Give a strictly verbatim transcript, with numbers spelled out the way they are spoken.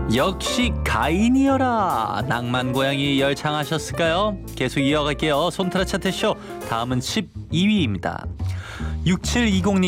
역시 가인이여라. 낭만 고양이 열창하셨을까요? 계속 이어갈게요. 손트라 차트쇼 다음은 십이 위입니다. 육칠이공 님